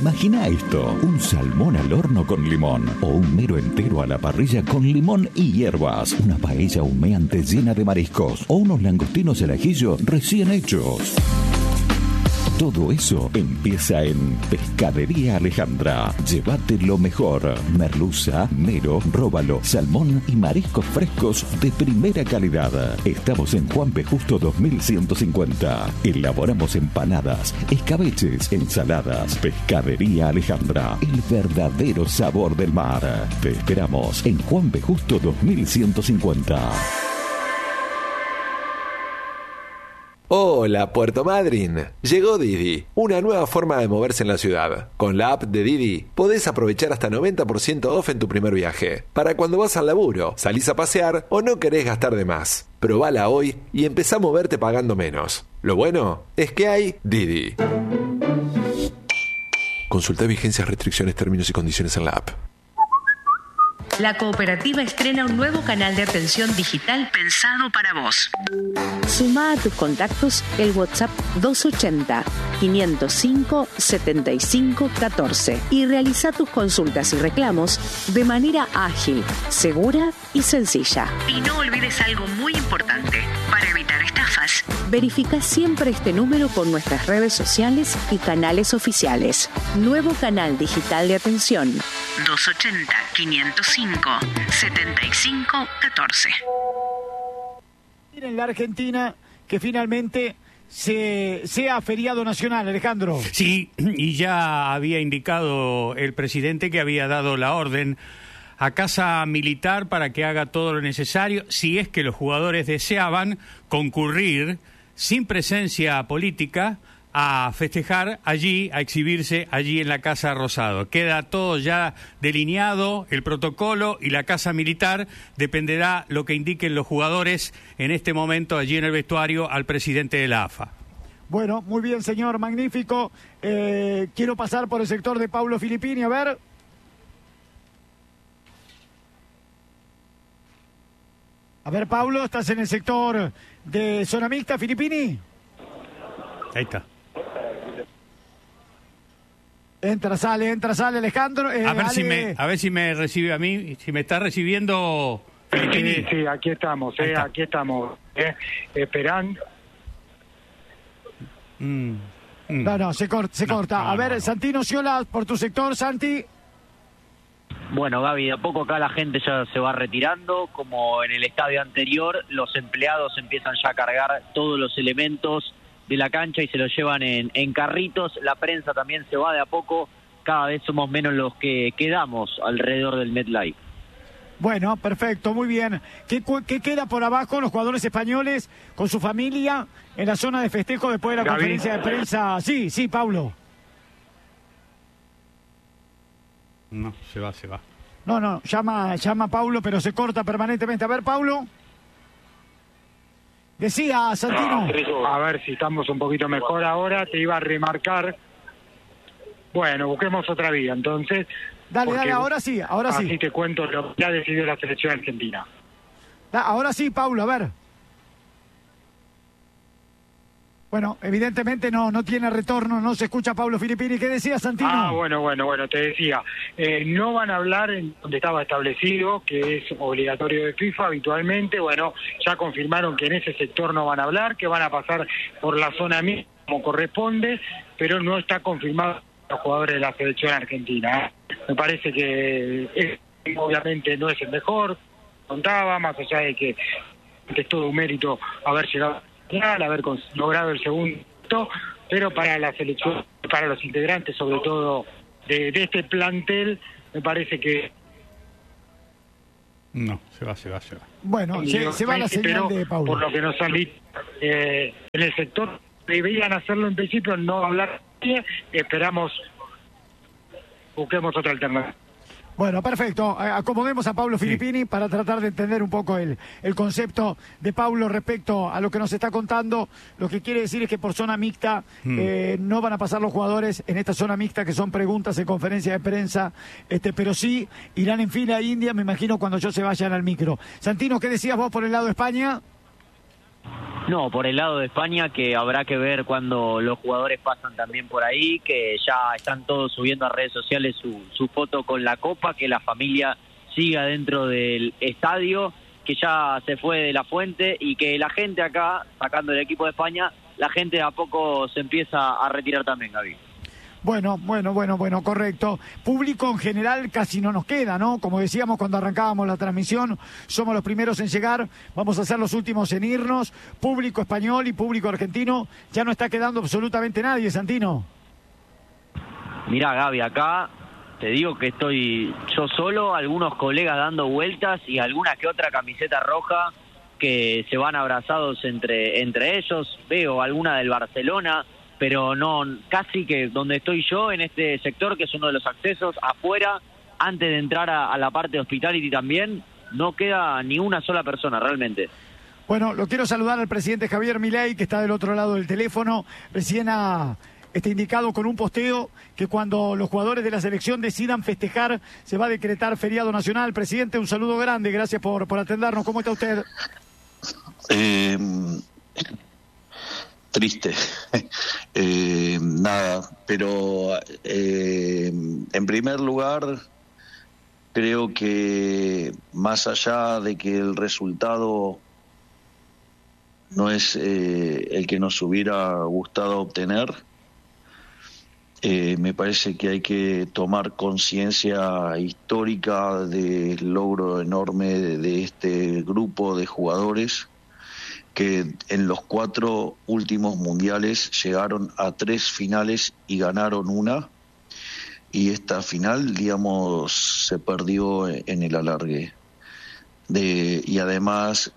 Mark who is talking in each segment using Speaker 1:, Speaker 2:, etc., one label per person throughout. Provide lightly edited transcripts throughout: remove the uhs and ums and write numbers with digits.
Speaker 1: Imagina esto: un salmón al horno con limón, o un mero entero a la parrilla con limón y hierbas, una paella humeante llena de mariscos, o unos langostinos al ajillo recién hechos. Todo eso empieza en Pescadería Alejandra. Llévate lo mejor: merluza, mero, róbalo, salmón y mariscos frescos de primera calidad. Estamos en Juan P. Justo 2150. Elaboramos empanadas, escabeches, ensaladas. Pescadería Alejandra, el verdadero sabor del mar. Te esperamos en Juan P. Justo 2150.
Speaker 2: Hola, Puerto Madryn. Llegó Didi, una nueva forma de moverse en la ciudad. Con la app de Didi podés aprovechar hasta 90% off en tu primer viaje. Para cuando vas al laburo, salís a pasear o no querés gastar de más. Probala hoy y empezá a moverte pagando menos. Lo bueno es que hay Didi. Consulta vigencias, restricciones, términos y condiciones en la app.
Speaker 3: La cooperativa estrena un nuevo canal de atención digital pensado para vos. Sumá a tus contactos el WhatsApp 280-505-7514 y realiza tus consultas y reclamos de manera ágil, segura y sencilla. Y no olvides algo muy importante: para evitar estafas, verifica siempre este número con nuestras redes sociales y canales oficiales. Nuevo canal digital de atención: 280-505-7514.
Speaker 4: En la Argentina, que finalmente sea feriado nacional, Alejandro.
Speaker 5: Sí, y ya había indicado el presidente que había dado la orden a Casa Militar para que haga todo lo necesario, si es que los jugadores deseaban concurrir sin presencia política a festejar allí, a exhibirse allí en la Casa Rosado. Queda todo ya delineado, el protocolo, y la Casa Militar dependerá lo que indiquen los jugadores en este momento allí en el vestuario al presidente de la AFA.
Speaker 4: Bueno, muy bien, señor, magnífico. Quiero pasar por el sector de Paulo Filippini, a ver. A ver, Paulo, ¿estás en el sector de zona mixta, Filippini?
Speaker 5: Ahí está.
Speaker 4: Entra, sale, Alejandro.
Speaker 5: A ver si me recibe a mí, si me está recibiendo.
Speaker 6: Sí, aquí estamos, esperando.
Speaker 4: No, se corta. A ver, Santino Sciola, por tu sector, Santi.
Speaker 7: Bueno, Gaby, de a poco acá la gente ya se va retirando. Como en el estadio anterior, los empleados empiezan ya a cargar todos los elementos de la cancha y se lo llevan en carritos. La prensa también se va de a poco, cada vez somos menos los que quedamos alrededor del MetLife.
Speaker 4: Bueno, perfecto, muy bien. ¿Qué queda por abajo los jugadores españoles con su familia en la zona de festejo después de la
Speaker 6: Gaby,
Speaker 4: conferencia de prensa? Sí, Paulo.
Speaker 5: No, se va.
Speaker 4: No, llama Paulo, pero se corta permanentemente. A ver, Paulo. Decía Santino.
Speaker 6: A ver si estamos un poquito mejor ahora. Te iba a remarcar. Bueno, busquemos otra vía, entonces.
Speaker 4: Dale, ahora sí.
Speaker 6: Así te cuento lo que ha decidido la selección argentina.
Speaker 4: Ahora sí, Paulo, a ver. Bueno, evidentemente no tiene retorno, no se escucha a Paulo Filippini. ¿Qué decía Santino?
Speaker 6: Bueno, te decía. No van a hablar en donde estaba establecido, que es obligatorio de FIFA habitualmente. Bueno, ya confirmaron que en ese sector no van a hablar, que van a pasar por la zona misma como corresponde, pero no está confirmado los jugadores de la selección argentina. Me parece que obviamente no es el mejor, contaba, más allá de que es todo un mérito haber llegado haber logrado el segundo, pero para la selección, para los integrantes sobre todo de este plantel, me parece que
Speaker 5: no, se va.
Speaker 4: Bueno, se va la señal de Paulo.
Speaker 6: Por lo que nos han dicho en el sector, deberían hacerlo en principio, no hablar, esperamos, busquemos otra alternativa.
Speaker 4: Bueno, perfecto. Acomodemos a Paulo Filippini para tratar de entender un poco el concepto de Paulo respecto a lo que nos está contando. Lo que quiere decir es que por zona mixta no van a pasar los jugadores en esta zona mixta, que son preguntas en conferencia de prensa, pero sí irán en fila a India, me imagino, cuando ellos se vayan al micro. Santino, ¿qué decías vos por el lado de España?
Speaker 7: No, por el lado de España, que habrá que ver cuando los jugadores pasan también por ahí, que ya están todos subiendo a redes sociales su foto con la copa, que la familia siga dentro del estadio, que ya se fue de la fuente y que la gente acá, sacando el equipo de España, la gente a poco se empieza a retirar también, Gaby.
Speaker 4: Bueno, correcto. Público en general casi no nos queda, ¿no? Como decíamos cuando arrancábamos la transmisión, somos los primeros en llegar, vamos a ser los últimos en irnos. Público español y público argentino, ya no está quedando absolutamente nadie, Santino.
Speaker 7: Mirá, Gaby, acá te digo que estoy yo solo, algunos colegas dando vueltas y alguna que otra camiseta roja que se van abrazados entre ellos. Veo alguna del Barcelona, pero no, casi que donde estoy yo, en este sector, que es uno de los accesos, afuera, antes de entrar a la parte de hospitality también, no queda ni una sola persona, realmente.
Speaker 4: Bueno, lo quiero saludar al presidente Javier Milei, que está del otro lado del teléfono. Recién está indicado con un posteo que cuando los jugadores de la selección decidan festejar, se va a decretar feriado nacional. Presidente, un saludo grande, gracias por atendernos. ¿Cómo está usted?
Speaker 8: Triste, nada, pero en primer lugar creo que más allá de que el resultado no es el que nos hubiera gustado obtener, me parece que hay que tomar conciencia histórica del logro enorme de este grupo de jugadores que en los 4 últimos mundiales llegaron a 3 finales y ganaron una, y esta final, digamos, se perdió en el alargue. Y además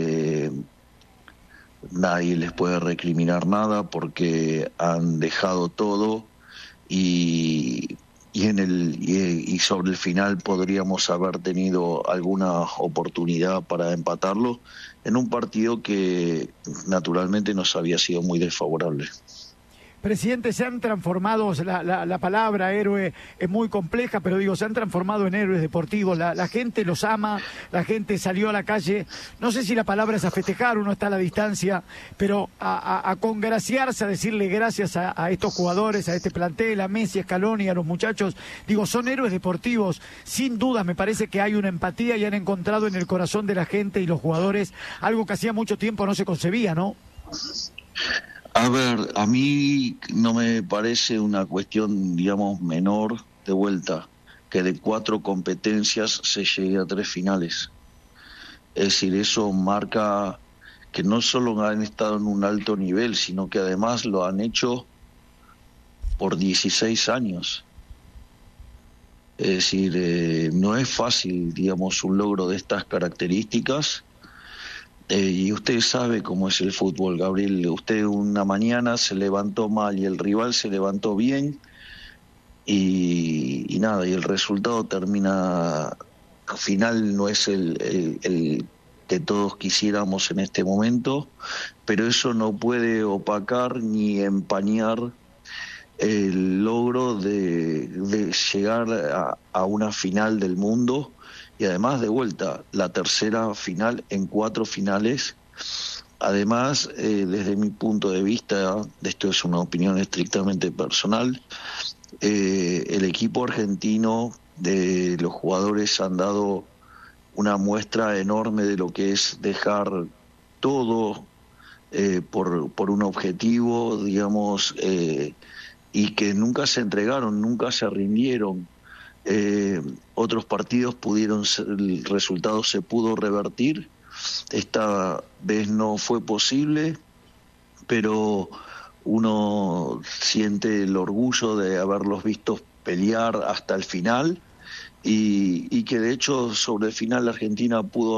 Speaker 8: nadie les puede recriminar nada porque han dejado todo y sobre el final podríamos haber tenido alguna oportunidad para empatarlo en un partido que naturalmente nos había sido muy desfavorable.
Speaker 4: Presidente, se han transformado, la palabra héroe es muy compleja, pero digo, se han transformado en héroes deportivos, la gente los ama, la gente salió a la calle, no sé si la palabra es a festejar, uno está a la distancia, pero a congraciarse, a decirle gracias a estos jugadores, a este plantel, a Messi, a Scaloni, a los muchachos, digo, son héroes deportivos, sin duda me parece que hay una empatía y han encontrado en el corazón de la gente y los jugadores algo que hacía mucho tiempo no se concebía, ¿no?
Speaker 8: A ver, a mí no me parece una cuestión, digamos, menor de vuelta, que de 4 competencias se llegue a 3 finales. Es decir, eso marca que no solo han estado en un alto nivel, sino que además lo han hecho por 16 años. Es decir, no es fácil, digamos, un logro de estas características. Y usted sabe cómo es el fútbol, Gabriel. Usted una mañana se levantó mal y el rival se levantó bien y nada, y el resultado termina, al final no es el que todos quisiéramos en este momento, pero eso no puede opacar ni empañar el logro de llegar a una final del mundo. Y además, de vuelta, la tercera final en 4 finales. Además, desde mi punto de vista, esto es una opinión estrictamente personal, el equipo argentino, de los jugadores han dado una muestra enorme de lo que es dejar todo por un objetivo, digamos, y que nunca se entregaron, nunca se rindieron. Otros partidos el resultado se pudo revertir, esta vez no fue posible, pero uno siente el orgullo de haberlos visto pelear hasta el final y que de hecho sobre el final la Argentina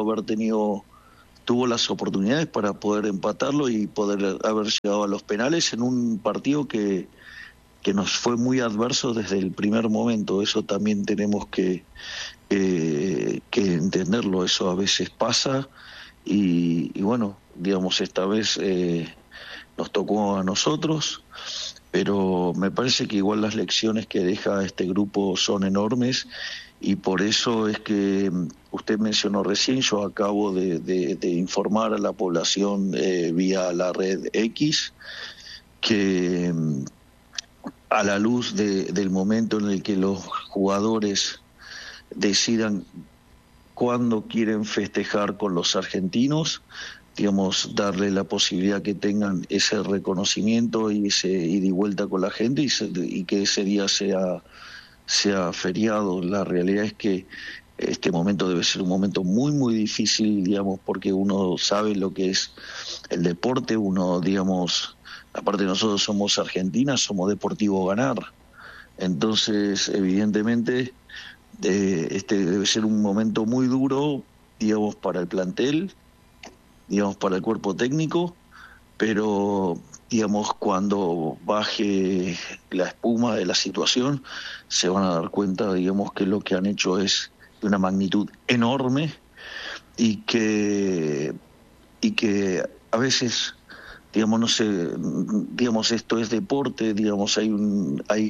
Speaker 8: tuvo las oportunidades para poder empatarlo y poder haber llegado a los penales en un partido que nos fue muy adverso desde el primer momento. Eso también tenemos que entenderlo. Eso a veces pasa y bueno, digamos, esta vez nos tocó a nosotros, pero me parece que igual las lecciones que deja este grupo son enormes y por eso es que usted mencionó recién, yo acabo de informar a la población vía la red X que a la luz del momento en el que los jugadores decidan cuándo quieren festejar con los argentinos, digamos, darle la posibilidad que tengan ese reconocimiento y ese ida y vuelta con la gente y que ese día sea feriado. La realidad es que este momento debe ser un momento muy, muy difícil, digamos, porque uno sabe lo que es el deporte, uno, digamos, aparte nosotros somos Argentina, somos Deportivo Ganar. Entonces, evidentemente, este debe ser un momento muy duro, digamos, para el plantel, digamos, para el cuerpo técnico, pero, digamos, cuando baje la espuma de la situación, se van a dar cuenta, digamos, que lo que han hecho es de una magnitud enorme y que a veces, digamos, no sé, digamos, esto es deporte, digamos, hay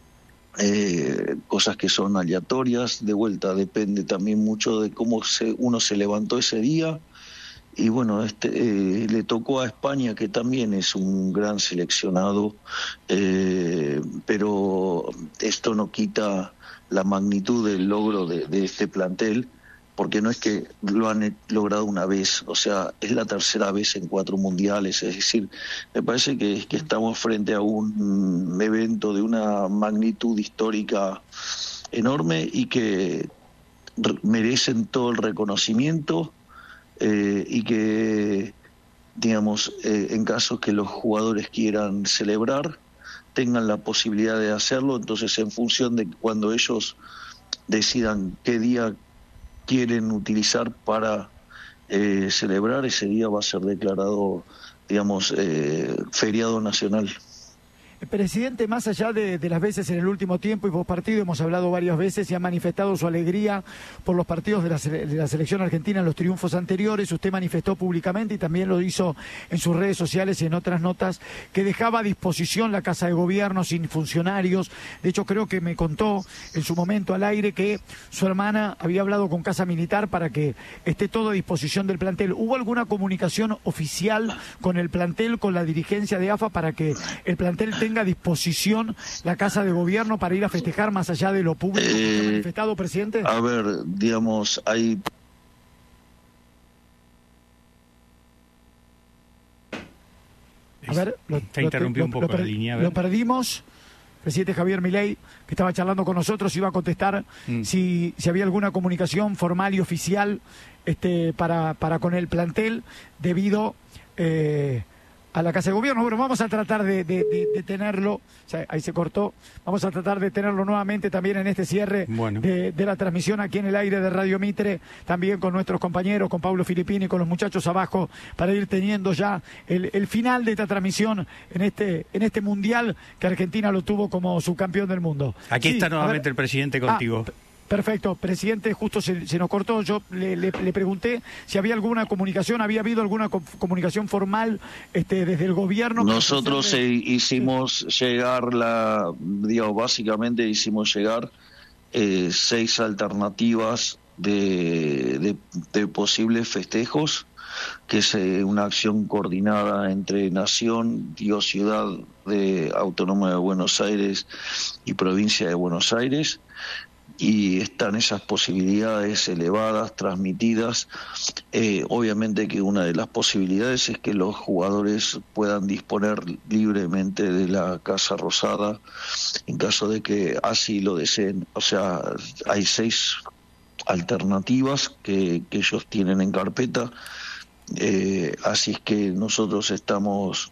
Speaker 8: cosas que son aleatorias, de vuelta depende también mucho de cómo uno se levantó ese día. Y bueno, le tocó a España, que también es un gran seleccionado, pero esto no quita la magnitud del logro de este plantel, porque no es que lo han logrado una vez, o sea, es la tercera vez en 4 mundiales, es decir, me parece que estamos frente a un evento de una magnitud histórica enorme y que merecen todo el reconocimiento. Y que, digamos, en caso que los jugadores quieran celebrar, tengan la posibilidad de hacerlo. Entonces, en función de cuando ellos decidan qué día quieren utilizar para celebrar, ese día va a ser declarado, digamos, feriado nacional.
Speaker 4: Presidente, más allá de las veces en el último tiempo y post partido, hemos hablado varias veces y ha manifestado su alegría por los partidos de la selección argentina en los triunfos anteriores. Usted manifestó públicamente y también lo hizo en sus redes sociales y en otras notas que dejaba a disposición la Casa de Gobierno sin funcionarios. De hecho, creo que me contó en su momento al aire que su hermana había hablado con Casa Militar para que esté todo a disposición del plantel. ¿Hubo alguna comunicación oficial con el plantel, con la dirigencia de AFA para que el plantel tenga a disposición la Casa de Gobierno para ir a festejar más allá de lo público que ha manifestado, presidente?
Speaker 8: A ver, digamos, hay...
Speaker 4: A ver,
Speaker 5: te interrumpió un poco la línea.
Speaker 4: Lo perdimos. Presidente Javier Milei, que estaba charlando con nosotros, iba a contestar si había alguna comunicación formal y oficial para con el plantel debido a la Casa de Gobierno. Bueno, vamos a tratar de tenerlo, o sea, ahí se cortó, vamos a tratar de tenerlo nuevamente también en este cierre de la transmisión aquí en el aire de Radio Mitre, también con nuestros compañeros, con Pablo Filippini, con los muchachos abajo, para ir teniendo ya el final de esta transmisión en este Mundial que Argentina lo tuvo como subcampeón del mundo.
Speaker 5: Aquí está nuevamente el presidente contigo.
Speaker 4: Perfecto, presidente, justo se nos cortó. Yo le pregunté si había alguna comunicación, había habido alguna comunicación formal desde el gobierno.
Speaker 8: Nosotros hicimos llegar básicamente hicimos llegar 6 alternativas de posibles festejos, que es una acción coordinada entre Nación, Ciudad Autónoma de Buenos Aires y Provincia de Buenos Aires. Y están esas posibilidades elevadas, transmitidas. Obviamente que una de las posibilidades es que los jugadores puedan disponer libremente de la Casa Rosada en caso de que así lo deseen. O sea, hay 6 alternativas que ellos tienen en carpeta, así es que nosotros estamos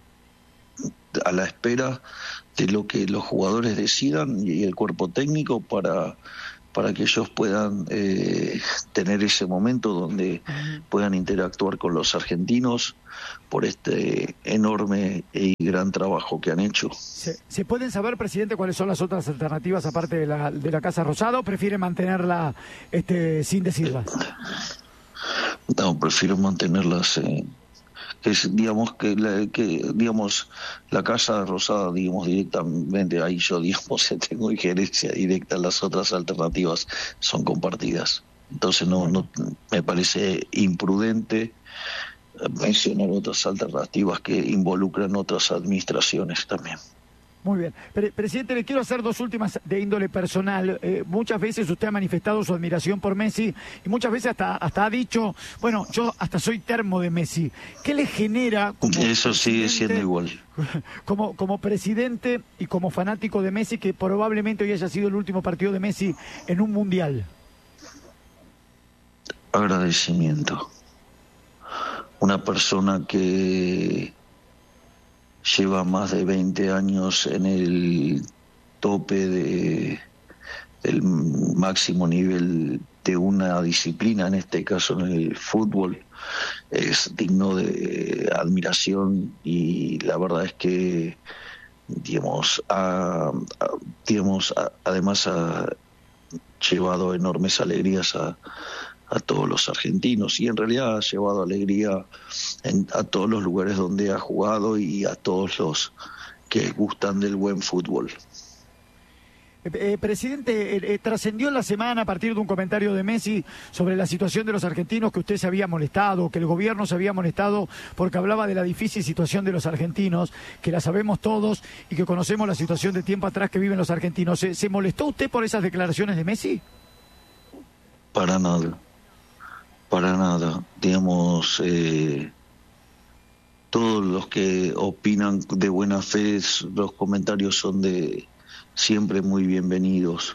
Speaker 8: a la espera de lo que los jugadores decidan y el cuerpo técnico para que ellos puedan tener ese momento donde puedan interactuar con los argentinos por este enorme y gran trabajo que han hecho.
Speaker 4: ¿Se pueden saber, presidente, cuáles son las otras alternativas aparte de la Casa Rosada, o prefiere mantenerla sin decirlas?
Speaker 8: No, prefiero mantenerlas que es, digamos, la Casa Rosada, digamos, directamente, ahí yo, digamos, tengo injerencia directa, las otras alternativas son compartidas. Entonces no me parece imprudente mencionar otras alternativas que involucran otras administraciones también.
Speaker 4: Muy bien. Presidente, le quiero hacer dos últimas de índole personal. Muchas veces usted ha manifestado su admiración por Messi y muchas veces hasta ha dicho, bueno, yo hasta soy termo de Messi. ¿Qué le genera?
Speaker 8: Eso sigue siendo igual.
Speaker 4: Como presidente y como fanático de Messi, que probablemente hoy haya sido el último partido de Messi en un mundial?
Speaker 8: Agradecimiento. Una persona que lleva más de 20 años en el tope del máximo nivel de una disciplina, en este caso en el fútbol, es digno de admiración, y la verdad es que además ha llevado enormes alegrías a todos los argentinos, y en realidad ha llevado alegría a todos los lugares donde ha jugado y a todos los que gustan del buen fútbol.
Speaker 4: Presidente, trascendió en la semana a partir de un comentario de Messi sobre la situación de los argentinos, que usted se había molestado, que el gobierno se había molestado porque hablaba de la difícil situación de los argentinos, que la sabemos todos y que conocemos la situación de tiempo atrás que viven los argentinos. ¿Se molestó usted por esas declaraciones de Messi?
Speaker 8: Para nada. Digamos, todos los que opinan de buena fe, los comentarios son siempre muy bienvenidos.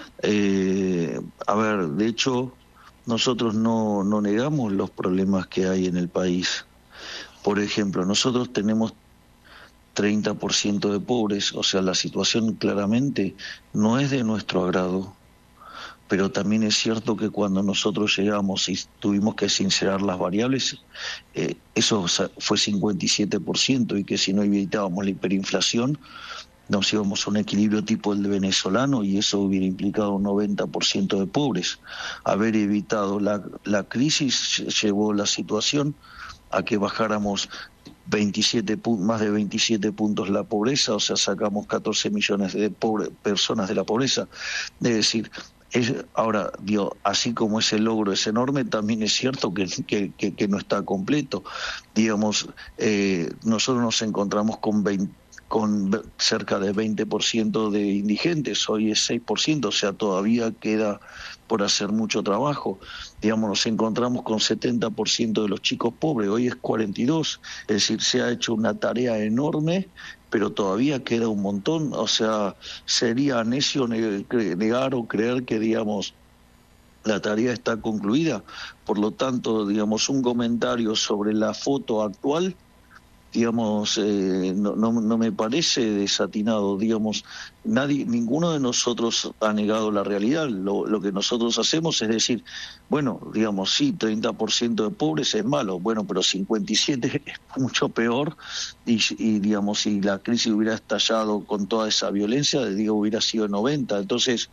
Speaker 8: A ver, de hecho, nosotros no negamos los problemas que hay en el país. Por ejemplo, nosotros tenemos 30% de pobres, o sea, la situación claramente no es de nuestro agrado. Pero también es cierto que cuando nosotros llegamos y tuvimos que sincerar las variables, eso fue 57%, y que si no evitábamos la hiperinflación, nos íbamos a un equilibrio tipo el de venezolano, y eso hubiera implicado un 90% de pobres. Haber evitado la crisis llevó la situación a que bajáramos más de 27 puntos la pobreza, o sea, sacamos 14 millones de personas de la pobreza. Es decir, ahora, así como ese logro es enorme, también es cierto que no está completo. Digamos, nosotros nos encontramos con cerca de 20% de indigentes, hoy es 6%, o sea, todavía queda por hacer mucho trabajo. Digamos, nos encontramos con 70% de los chicos pobres, hoy es 42%, es decir, se ha hecho una tarea enorme, pero todavía queda un montón. O sea, sería necio negar o creer que, digamos, la tarea está concluida. Por lo tanto, digamos, un comentario sobre la foto actual, digamos, no me parece desatinado. Digamos, ninguno de nosotros ha negado la realidad. Lo que nosotros hacemos es decir, bueno, digamos, sí, 30% de pobres es malo, bueno, pero 57 es mucho peor, y digamos, si la crisis hubiera estallado con toda esa violencia, hubiera sido 90. Entonces,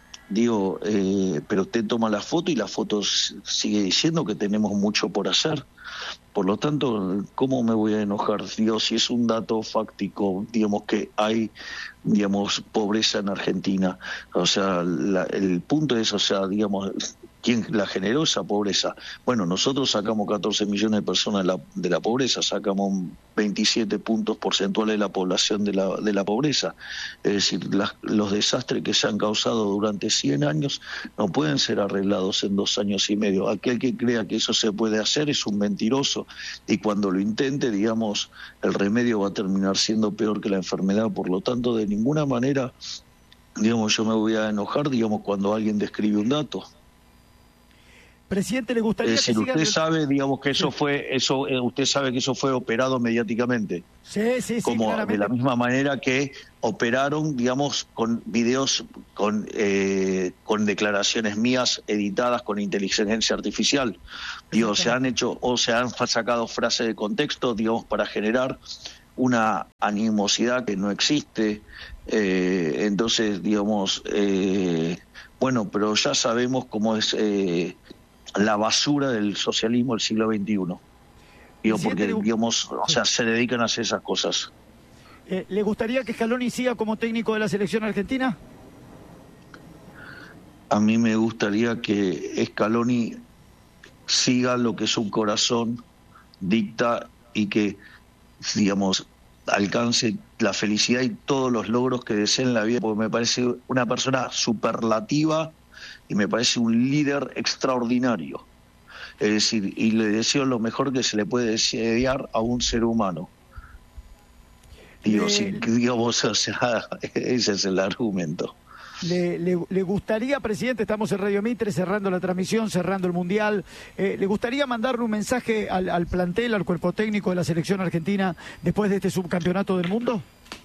Speaker 8: pero usted toma la foto y la foto sigue diciendo que tenemos mucho por hacer. Por lo tanto, ¿cómo me voy a enojar? Si es un dato fáctico, digamos, que hay, digamos, pobreza en Argentina. O sea, el punto es, o sea, digamos, ¿quién la generó esa pobreza? Bueno, nosotros sacamos 14 millones de personas de la pobreza, sacamos 27 puntos porcentuales de la población de la pobreza. Es decir, los desastres que se han causado durante 100 años no pueden ser arreglados en 2 años y medio. Aquel que crea que eso se puede hacer es un mentiroso, y cuando lo intente, digamos, el remedio va a terminar siendo peor que la enfermedad. Por lo tanto, de ninguna manera, digamos, yo me voy a enojar, digamos, cuando alguien describe un dato.
Speaker 4: Presidente, ¿le gustaría
Speaker 8: que siga? Usted sabe, digamos, que usted sabe que eso fue operado mediáticamente.
Speaker 4: Sí,
Speaker 8: como
Speaker 4: claramente.
Speaker 8: De la misma manera que operaron, digamos, con videos, con declaraciones mías editadas con inteligencia artificial. Se han sacado frases de contexto, digamos, para generar una animosidad que no existe. Entonces, digamos, bueno, pero ya sabemos cómo es la basura del socialismo del siglo XXI. Digo, porque, digamos, o sea, se dedican a hacer esas cosas.
Speaker 4: ¿Le gustaría que Scaloni siga como técnico de la selección argentina?
Speaker 8: A mí me gustaría que Scaloni siga lo que su corazón dicta y que, digamos, alcance la felicidad y todos los logros que desee en la vida, porque me parece una persona superlativa y me parece un líder extraordinario. Es decir, y le deseo lo mejor que se le puede desear a un ser humano. Digo, digamos, o sea, ese es el argumento.
Speaker 4: ¿Le gustaría, presidente, estamos en Radio Mitre, cerrando la transmisión, cerrando el Mundial, ¿le gustaría mandarle un mensaje al plantel, al cuerpo técnico de la selección argentina después de este subcampeonato del mundo?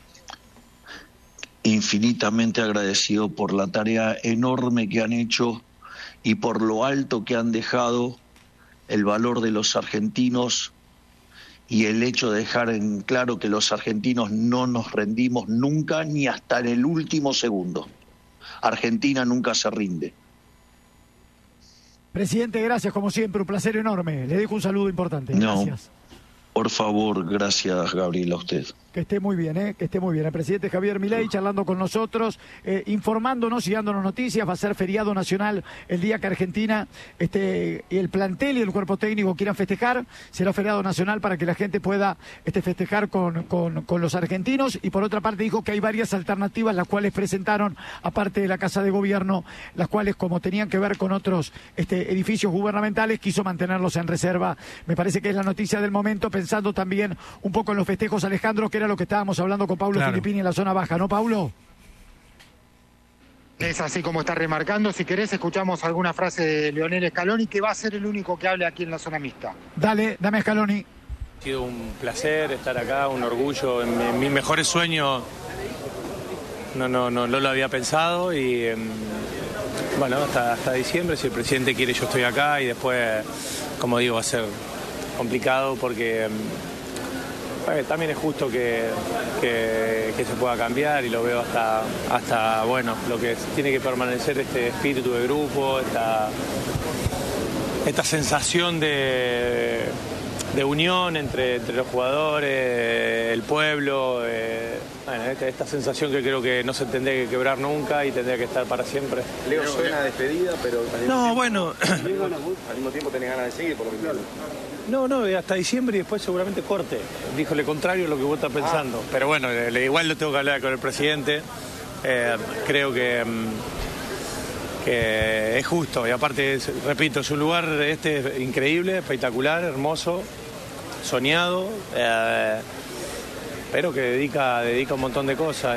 Speaker 8: Infinitamente agradecido por la tarea enorme que han hecho y por lo alto que han dejado el valor de los argentinos y el hecho de dejar en claro que los argentinos no nos rendimos nunca ni hasta en el último segundo. Argentina nunca se rinde.
Speaker 4: Presidente, gracias como siempre, un placer enorme. Le dejo un saludo importante. Gracias.
Speaker 8: Por favor, gracias, Gabriel, a usted.
Speaker 4: Que esté muy bien, que esté muy bien. El presidente Javier Milei charlando con nosotros, informándonos y dándonos noticias. Va a ser feriado nacional el día que Argentina, el plantel y el cuerpo técnico quieran festejar. Será feriado nacional para que la gente pueda festejar con los argentinos. Y por otra parte dijo que hay varias alternativas, las cuales presentaron, aparte de la Casa de Gobierno, las cuales, como tenían que ver con otros edificios gubernamentales, quiso mantenerlos en reserva. Me parece que es la noticia del momento, pensando también un poco en los festejos, Alejandro, que era lo que estábamos hablando con Pablo Filippini en la zona baja, ¿no, Pablo?
Speaker 9: Es así como está remarcando. Si querés, escuchamos alguna frase de Lionel Scaloni, que va a ser el único que hable aquí en la zona mixta.
Speaker 4: Dale, dame Scaloni.
Speaker 10: Ha sido un placer estar acá, un orgullo. En mis mejores sueños no lo había pensado y bueno, hasta diciembre, si el presidente quiere, yo estoy acá y después, como digo, va a ser complicado porque también es justo que se pueda cambiar y lo veo hasta bueno, lo que tiene que permanecer este espíritu de grupo, esta sensación de unión entre los jugadores, el pueblo, bueno, esta sensación que creo que no se tendría que quebrar nunca y tendría que estar para siempre.
Speaker 11: Leo, suena despedida, pero
Speaker 10: al
Speaker 11: mismo tiempo tenés ganas de seguir, por lo menos.
Speaker 10: No, hasta diciembre y después seguramente corte. Dijo lo contrario a lo que vos estás pensando. Pero bueno, igual lo tengo que hablar con el presidente. Creo que es justo. Y aparte, repito, es un lugar increíble, espectacular, hermoso, soñado, pero que dedica un montón de cosas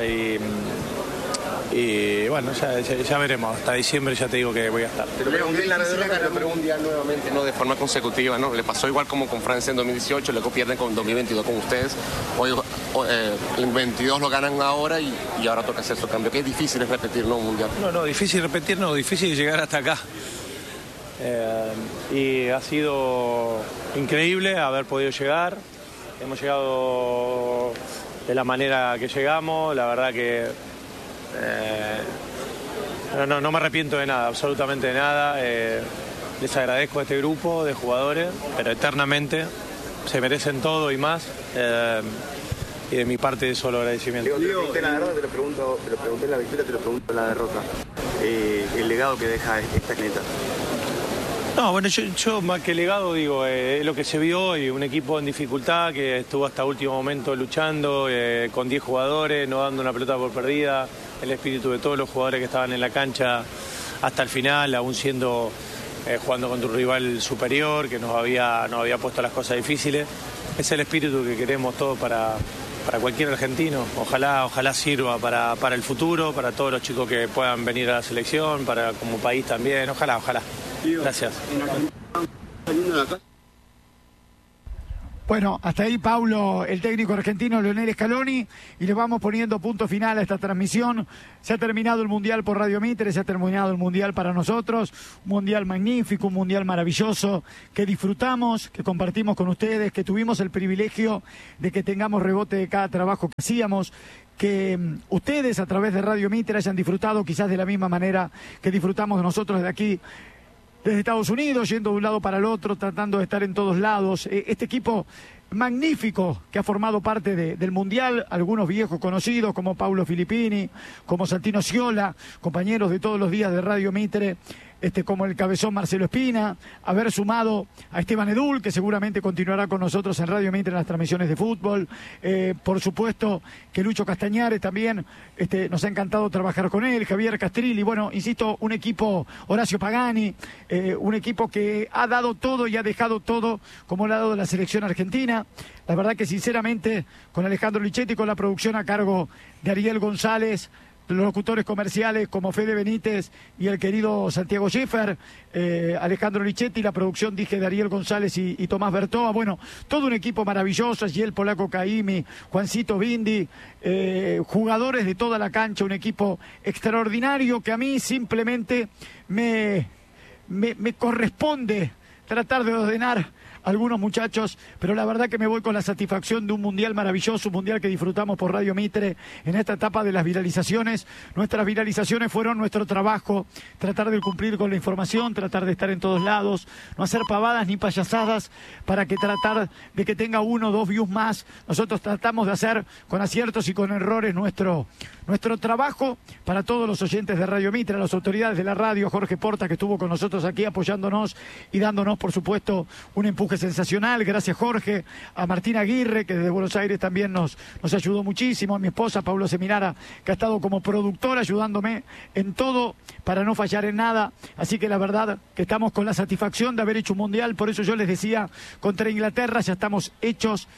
Speaker 10: y bueno, ya veremos. Hasta diciembre ya te digo que voy a estar.
Speaker 11: Pero lo pregunté nuevamente, no de forma consecutiva, ¿no? Le pasó igual como con Francia en 2018, luego pierden con 2022 con ustedes. Hoy el 22 lo ganan ahora y ahora toca hacer su cambio. Que es difícil repetir, ¿no? Un mundial.
Speaker 10: No, difícil repetir, difícil llegar hasta acá. Y ha sido increíble haber podido llegar. Hemos llegado de la manera que llegamos, la verdad que no me arrepiento de nada, absolutamente de nada. Les agradezco a este grupo de jugadores, pero eternamente se merecen todo y más. Y de mi parte solo agradecimiento.
Speaker 11: Te lo pregunté en la derrota, te lo pregunté en la victoria, te lo pregunto en la derrota. El legado que deja esta clienta.
Speaker 10: No, bueno, yo más que legado digo, es lo que se vio hoy, un equipo en dificultad que estuvo hasta último momento luchando, con 10 jugadores, no dando una pelota por perdida, el espíritu de todos los jugadores que estaban en la cancha hasta el final, aún siendo jugando contra un rival superior que nos había puesto las cosas difíciles. Es el espíritu que queremos todos para cualquier argentino. Ojalá sirva para el futuro, para todos los chicos que puedan venir a la selección, para como país también, ojalá. Gracias.
Speaker 4: Bueno, hasta ahí Paulo, el técnico argentino Lionel Scaloni, y le vamos poniendo punto final a esta transmisión. Se ha terminado el Mundial por Radio Mitre, se ha terminado el Mundial para nosotros, un Mundial magnífico, un Mundial maravilloso, que disfrutamos, que compartimos con ustedes, que tuvimos el privilegio de que tengamos rebote de cada trabajo que hacíamos, que ustedes a través de Radio Mitre hayan disfrutado quizás de la misma manera que disfrutamos nosotros de aquí. desde Estados Unidos, yendo de un lado para el otro, tratando de estar en todos lados. Este equipo magnífico que ha formado parte del Mundial, algunos viejos conocidos como Paulo Filippini, como Santino Sciola, compañeros de todos los días de Radio Mitre, como el cabezón Marcelo Espina, haber sumado a Esteban Edul, que seguramente continuará con nosotros en Radio Mitre en las transmisiones de fútbol, por supuesto que Lucho Castañares también, nos ha encantado trabajar con él, Javier Castrilli, bueno, insisto, un equipo, Horacio Pagani, un equipo que ha dado todo y ha dejado todo como le ha dado la selección argentina. La verdad que sinceramente con Alejandro Lichetti, con la producción a cargo de Ariel González, los locutores comerciales como Fede Benítez y el querido Santiago Schiffer, Alejandro Lichetti, la producción dije de Ariel González y Tomás Bertoa, bueno, todo un equipo maravilloso, allí el polaco Caimi, Juancito Bindi, jugadores de toda la cancha, un equipo extraordinario que a mí simplemente me corresponde tratar de ordenar algunos muchachos, pero la verdad que me voy con la satisfacción de un mundial maravilloso, un mundial que disfrutamos por Radio Mitre en esta etapa de las viralizaciones. Nuestras viralizaciones fueron nuestro trabajo, tratar de cumplir con la información, tratar de estar en todos lados, no hacer pavadas ni payasadas para que tratar de que tenga 1 o 2 views más. Nosotros tratamos de hacer con aciertos y con errores nuestro trabajo para todos los oyentes de Radio Mitre, a las autoridades de la radio, Jorge Porta, que estuvo con nosotros aquí apoyándonos y dándonos, por supuesto, un empuje sensacional. Gracias, Jorge. A Martina Aguirre, que desde Buenos Aires también nos ayudó muchísimo. A mi esposa, Pablo Seminara, que ha estado como productora ayudándome en todo para no fallar en nada. Así que la verdad que estamos con la satisfacción de haber hecho un mundial. Por eso yo les decía, contra Inglaterra ya estamos hechos.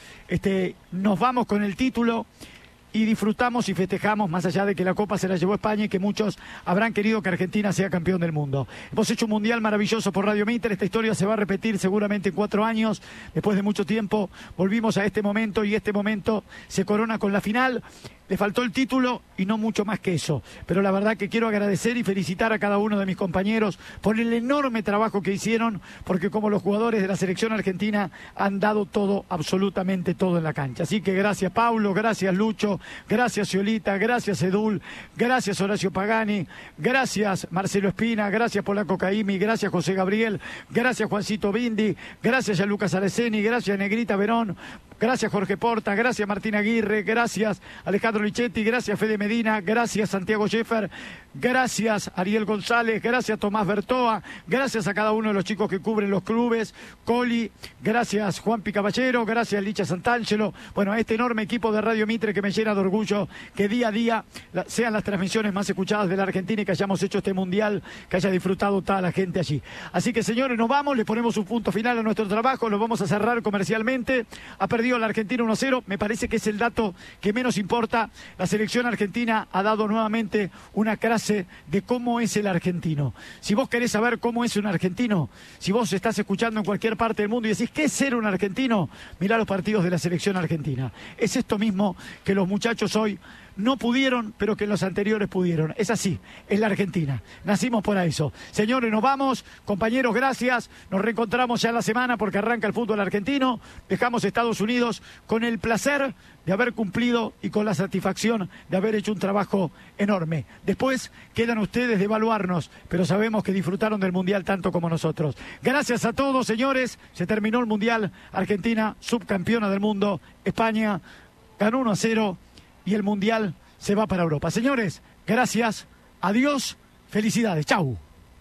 Speaker 4: Nos vamos con el título y disfrutamos y festejamos, más allá de que la Copa se la llevó España y que muchos habrán querido que Argentina sea campeón del mundo. Hemos hecho un mundial maravilloso por Radio Mitre, esta historia se va a repetir seguramente en 4 años, después de mucho tiempo volvimos a este momento y este momento se corona con la final. Le faltó el título y no mucho más que eso. Pero la verdad que quiero agradecer y felicitar a cada uno de mis compañeros por el enorme trabajo que hicieron, porque como los jugadores de la selección argentina han dado todo, absolutamente todo en la cancha. Así que gracias Paulo, gracias Lucho, gracias Sciolita, gracias Edul, gracias Horacio Pagani, gracias Marcelo Espina, gracias Polaco Caimi, gracias José Gabriel, gracias Juancito Bindi, gracias Gianluca Sareseni, gracias Negrita Verón, gracias Jorge Porta, gracias Martín Aguirre, gracias Alejandro Lichetti, gracias Fede Medina, gracias Santiago Schiffer, gracias Ariel González, gracias Tomás Bertoa, gracias a cada uno de los chicos que cubren los clubes, Coli, gracias Juan Picaballero, gracias Licha Santangelo, bueno, a este enorme equipo de Radio Mitre que me llena de orgullo que día a día sean las transmisiones más escuchadas de la Argentina y que hayamos hecho este mundial, que haya disfrutado toda la gente allí. Así que señores, nos vamos, le ponemos un punto final a nuestro trabajo, lo vamos a cerrar comercialmente. Ha perdido la Argentina 1-0, me parece que es el dato que menos importa. La selección argentina ha dado nuevamente una clase de cómo es el argentino. Si vos querés saber cómo es un argentino, si vos estás escuchando en cualquier parte del mundo y decís, ¿qué es ser un argentino? Mirá los partidos de la selección argentina. Es esto mismo que los muchachos hoy no pudieron, pero que los anteriores pudieron. Es así, es la Argentina. Nacimos para eso. Señores, nos vamos. Compañeros, gracias. Nos reencontramos ya la semana porque arranca el fútbol argentino. Dejamos Estados Unidos con el placer de haber cumplido y con la satisfacción de haber hecho un trabajo enorme. Después quedan ustedes de evaluarnos, pero sabemos que disfrutaron del Mundial tanto como nosotros. Gracias a todos, señores. Se terminó el Mundial. Argentina, subcampeona del mundo. España ganó 1-0. Y el Mundial se va para Europa. Señores, gracias, adiós, felicidades, chau.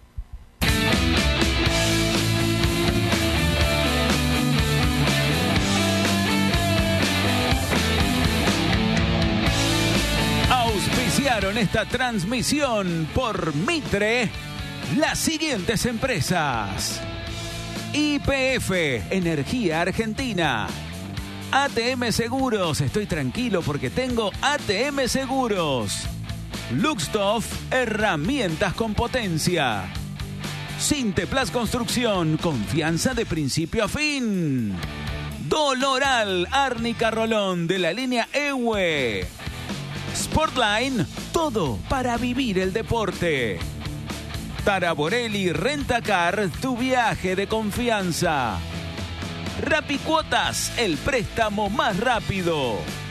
Speaker 1: Auspiciaron esta transmisión por Mitre las siguientes empresas: YPF, Energía Argentina. ATM Seguros, estoy tranquilo porque tengo ATM Seguros. Luxtoff, herramientas con potencia. Sinteplas Construcción, confianza de principio a fin. Doloral, Árnica Rolón de la línea EWE. Sportline, todo para vivir el deporte. Taraborelli Rentacar, tu viaje de confianza. Rapicuotas, el préstamo más rápido.